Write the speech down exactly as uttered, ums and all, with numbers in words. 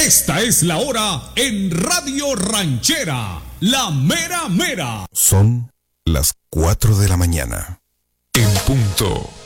Esta es la hora en Radio Ranchera, la mera mera. Son las cuatro de la mañana. En punto.